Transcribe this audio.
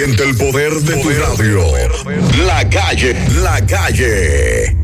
Siente el poder de tu radio. La calle.